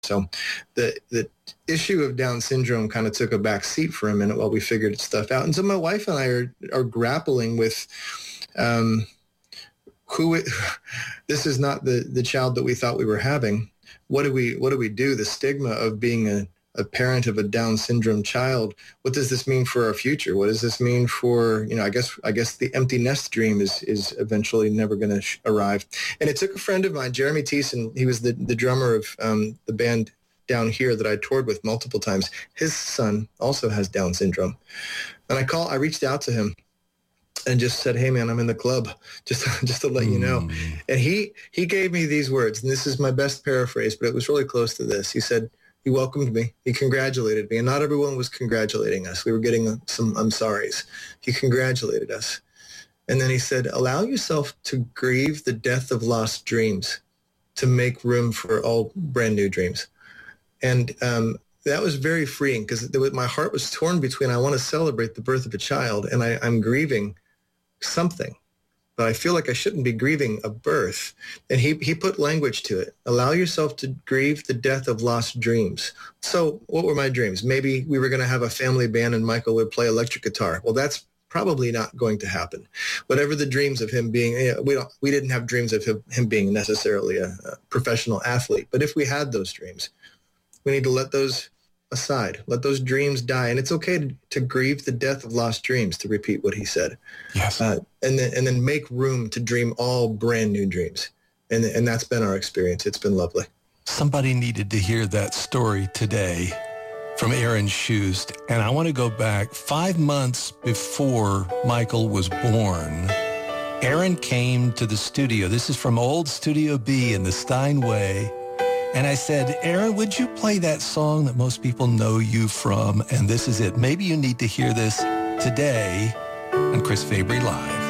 So the issue of Down syndrome kind of took a back seat for a minute while we figured stuff out. And so my wife and I are grappling with this is not the child that we thought we were having. What do we do? The stigma of being a parent of a Down syndrome child. What does this mean for our future? What does this mean for, I guess the empty nest dream is eventually never going to arrive. And it took a friend of mine, Jeremy Thiessen. He was the drummer of the band down here that I toured with multiple times. His son also has Down syndrome. And I reached out to him and just said, "Hey man, I'm in the club, just to let you know." And he gave me these words, and this is my best paraphrase, but it was really close to this. He said, he welcomed me. He congratulated me. And not everyone was congratulating us. We were getting some I'm sorries. He congratulated us. And then he said, "Allow yourself to grieve the death of lost dreams to make room for all brand new dreams." And that was very freeing, because my heart was torn between, I want to celebrate the birth of a child, and I'm grieving something. But I feel like I shouldn't be grieving a birth. And he put language to it. Allow yourself to grieve the death of lost dreams. So what were my dreams? Maybe we were going to have a family band and Michael would play electric guitar. Well, that's probably not going to happen. Whatever the dreams of him being, we didn't have dreams of him being necessarily a professional athlete. But if we had those dreams, we need to let those aside. Let those dreams die. And it's okay to grieve the death of lost dreams, to repeat what he said. Yes. And then make room to dream all brand new dreams. And that's been our experience. It's been lovely. Somebody needed to hear that story today from Aaron Shust. And I want to go back 5 months before Michael was born. Aaron came to the studio. This is from old Studio B in the Steinway. And I said, "Aaron, would you play that song that most people know you from? And this is it. Maybe you need to hear this today on Chris Fabry Live."